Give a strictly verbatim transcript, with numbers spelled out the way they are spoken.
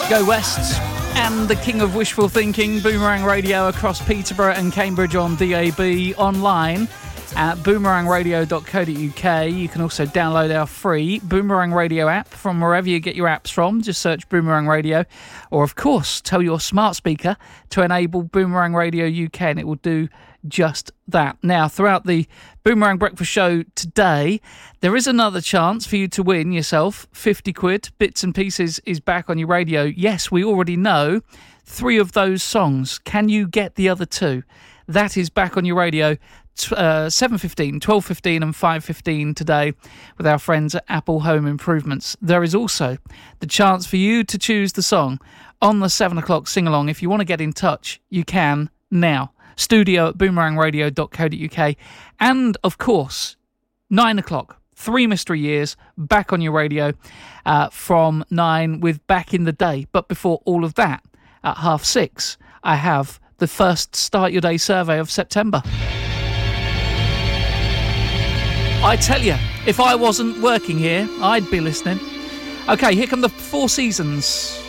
Go West and the king of wishful thinking, Boomerang Radio across Peterborough and Cambridge on D A B, online at boomerang radio dot co dot uk. You can also download our free Boomerang Radio app from wherever you get your apps from. Just search Boomerang Radio, or of course tell your smart speaker to enable Boomerang Radio U K and it will do just that. Now, throughout the Boomerang Breakfast Show today, there is another chance for you to win yourself fifty quid. Bits and Pieces is back on your radio. Yes, we already know three of those songs. Can you get the other two? That is back on your radio, uh, seven fifteen, twelve fifteen and five fifteen today with our friends at Apple Home Improvements. There is also the chance for you to choose the song on the seven o'clock sing-along. If you want to get in touch, you can now. Studio at boomerang radio dot co dot uk. And, of course, nine o'clock, Three Mystery Years, back on your radio uh, from nine with Back in the Day. But before all of that, at half six, I have the first Start Your Day survey of September. I tell you, if I wasn't working here, I'd be listening. Okay, here come the Four Seasons.